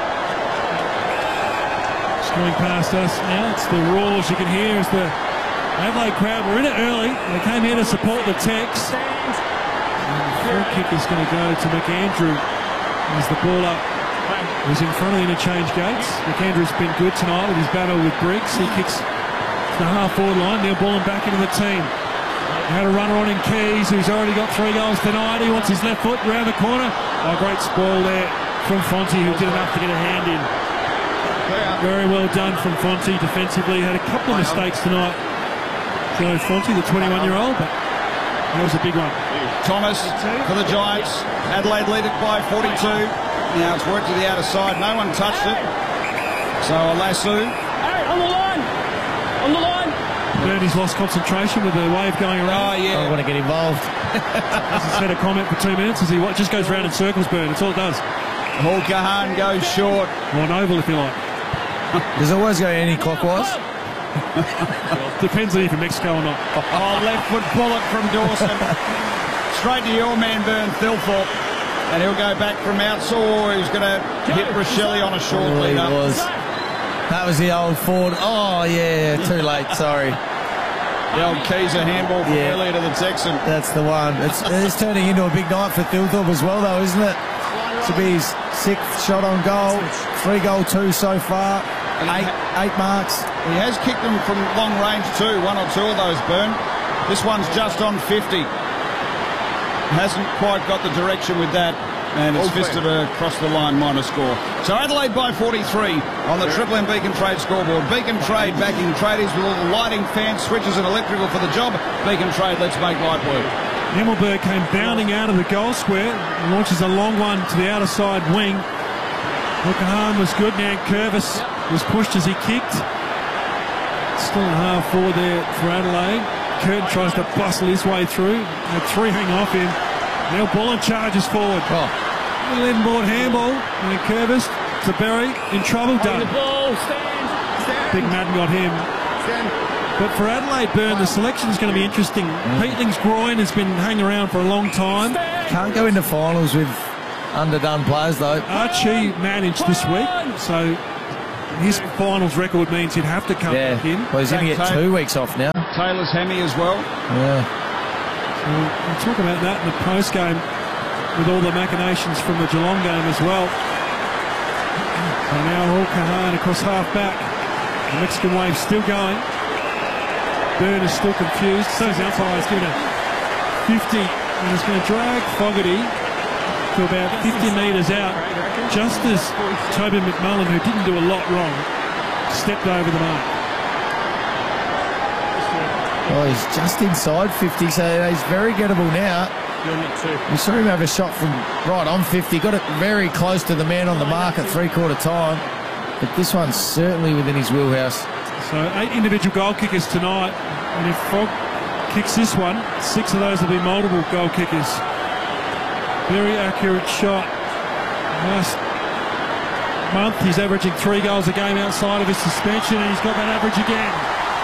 Just going past us now. It's the roars you can hear as the Adelaide crowd were in it early. They came here to support the Tex. And the free kick is going to go to McAndrew as the ball up was in front of the interchange gates. McAndrew's been good tonight with his battle with Briggs. He kicks to the half-forward line. Now balling back into the team. Had a runner on in Keys, who's already got 3 goals tonight. He wants his left foot round the corner. Oh, great spoil there from Fonte, who did enough to get a hand in. Very well done from Fonte defensively. Had a couple of mistakes tonight. So Fonte, the 21-year-old, but that was a big one. Thomas for the Giants. Adelaide lead it by 42. Now it's worked to the outer side. No one touched it. So Lasso. Hey, on the line! On the line! Bernie's lost concentration with the wave going around. Oh, yeah. I want to get involved. Hasn't said a comment for 2 minutes as he just goes round in circles, Burn. That's all it does. Paul Kahan goes short. Or an oval, if you like. Does it always go anti-clockwise? Depends on if you're Mexico or not. Oh, left foot bullet from Dawson. Straight to your man, Burn Thilthorpe. And he'll go back from outside. He's going to hit Rochelle on a short lead up. That was the old Ford. Oh, yeah, too late, sorry. The old Keyser handball from earlier to the Texan. That's the one. It's turning into a big night for Thilthorpe as well, though, isn't it? To be his 6th shot on goal. 3 goal, 2 so far. 8 marks. He has kicked them from long range too. 1 or 2 of those, Burn. This one's just on 50. Hasn't quite got the direction with that. And it's fisted across the line, minor score. So Adelaide by 43 on the Triple M Beacon Trade scoreboard. Beacon Trade backing tradies with all the lighting, fans, switches and electrical for the job. Beacon Trade, let's make light work. Himmelberg came bounding out of the goal square, launches a long one to the outer side wing. Mulcahy was good. Now Curvis was pushed as he kicked. Still in half forward there for Adelaide. Curtin tries to bustle his way through. Had three hang off him. Neil Bullen charges forward. Little inboard handball. And Curvis to Berry in trouble. Done. Big Madden got him. But for Adelaide, Byrne, the selection is going to be interesting. Peatling's groin has been hanging around for a long time. Can't go into finals with underdone players, though. Archie managed this week, so his finals record means he'd have to come back in. Well, he's going to get 2 weeks off now. Taylor's hammy as well. Yeah. So we'll talk about that in the post-game with all the machinations from the Geelong game as well. So now Mulcahy across half-back. The Mexican wave still going. Byrne is still confused. So his umpire is giving a 50 and he's going to drag Fogarty to about 50 metres out, just as Toby McMullen, who didn't do a lot wrong, stepped over the mark. Oh, he's just inside 50, so he's very gettable now. We saw him have a shot from right on 50, got it very close to the man on the mark at three-quarter time, but this one's certainly within his wheelhouse. So 8 individual goal kickers tonight, and if Fogg kicks this one, 6 of those will be multiple goal kickers. Very accurate shot. Last month he's averaging 3 goals a game outside of his suspension, and he's got that average again.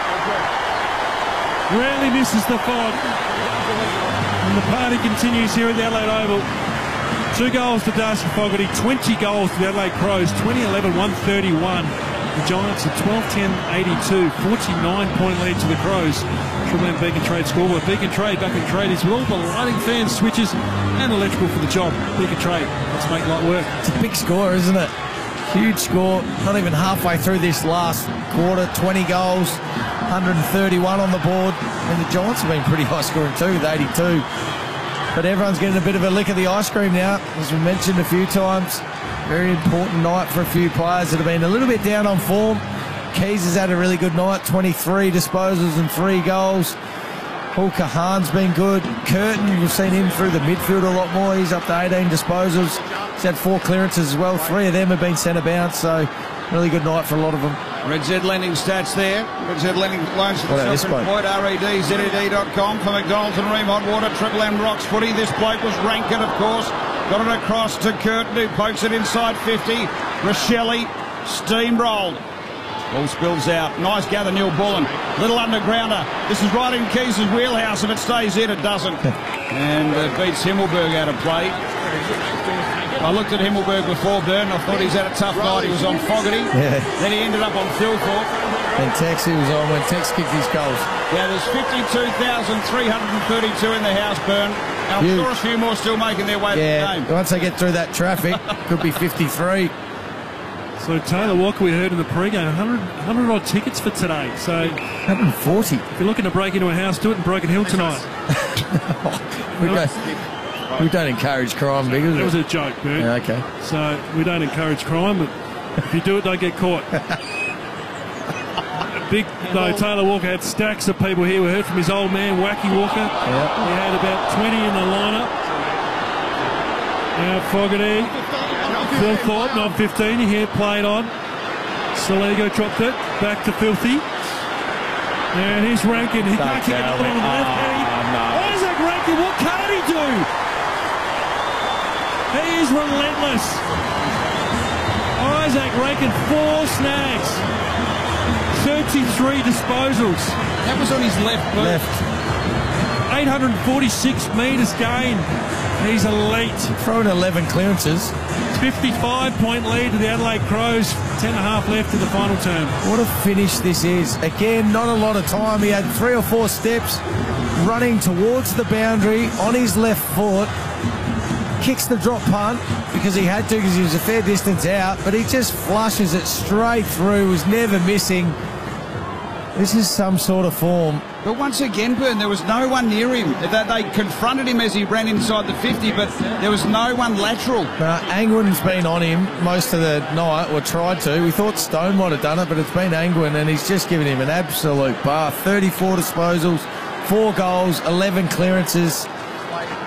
Rarely misses the Fogg. And the party continues here at the Adelaide Oval. 2 goals to Darcy Fogarty, 20 goals to the Adelaide Crows, 20-11, 131. The Giants are 12-10-82, 49-point lead to the Crows. Triple M Beacon Trade scoreboard. Beacon Trade back in tradies with all the lighting, fans, switches and electrical for the job. Beacon Trade, let's make light work. It's a big score, isn't it? Huge score. Not even halfway through this last quarter. 20 goals, 131 on the board. And the Giants have been pretty high scoring too with 82. But everyone's getting a bit of a lick of the ice cream now, as we mentioned a few times. Very important night for a few players that have been a little bit down on form. Keys has had a really good night, 23 disposals and 3 goals. Mulcahy's been good. Curtin, we've seen him through the midfield a lot more. He's up to 18 disposals. He's had 4 clearances as well. 3 of them have been centre bounce, so really good night for a lot of them. Red Z Lending stats there. Red Z Lending loans to the Shelford Point, REDZED.com for McDonald's and Ream Hot Water, Triple M Rocks Footy. This bloke was Rankin, of course. Got it across to Curtin, who pokes it inside 50. Rochelle steamrolled. Ball spills out. Nice gather, Neil Bullen. Little undergrounder. This is right in Keys' wheelhouse. If it stays in, it doesn't. And it beats Himmelberg out of play. I looked at Himmelberg before, Byrne. I thought he's had a tough night. He was on Fogarty. Yeah. Then he ended up on Philthorpe. And Tex, he was on when Tex kicked his goals. Yeah, there's 52,332 in the house, Byrne. I'm sure a few more still making their way to the game. Once they get through that traffic, could be 53. So Taylor Walker, we heard in the pre-game, 100 odd tickets for today. So 140. If you're looking to break into a house, do it in Broken Hill tonight. We don't encourage crime, big, is it? That was a joke, Bert. Yeah, okay. So we don't encourage crime, but if you do it, don't get caught. Taylor Walker had stacks of people here. We heard from his old man, Wacky Walker. Yep. He had about 20 in the lineup. Now Fogarty. Philthorpe, not 15. He had played on. Saligo dropped it. Back to Filthy. And here's Rankin. He can't kick another one on the left. Isaac Rankin, what can't he do? He is relentless. Isaac Rankin, 4 snags. 33 disposals. That was on his left boot. 846 metres gained. He's elite. Throwing 11 clearances. 55-point lead to the Adelaide Crows. 10.5 left in the final term. What a finish this is. Again, not a lot of time. He had 3 or 4 steps running towards the boundary on his left foot. Kicks the drop punt because he had to, because he was a fair distance out, but he just flushes it straight through, was never missing. This is some sort of form. But once again, Byrne, there was no one near him. They confronted him as he ran inside the 50, but there was no one lateral. Angwin's been on him most of the night, or tried to. We thought Stone might have done it, but it's been Angwin, and he's just given him an absolute bath. 34 disposals, 4 goals, 11 clearances.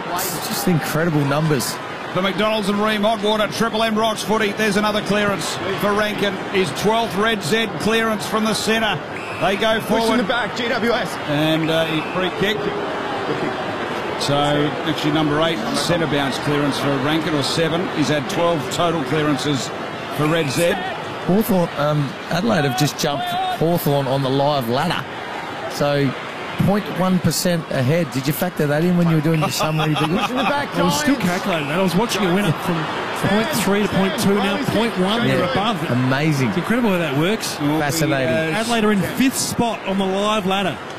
Just incredible numbers. For McDonald's and Ream Hot Water, Triple M Rocks footy. There's another clearance for Rankin. His 12th Red Z clearance from the centre. They go forward. Push in the back, GWS. And free kick. So actually number 8 centre bounce clearance for Rankin, or 7. He's had 12 total clearances for Red Z. Hawthorn, Adelaide have just jumped Hawthorn on the live ladder. So 0.1% ahead. Did you factor that in when you were doing your summary? I was still calculating that. I was watching it went up from 0.3 to 0.2, now 0.1. They're above. Amazing. It's incredible how that works. Fascinating. Adelaide are in 5th spot on the live ladder.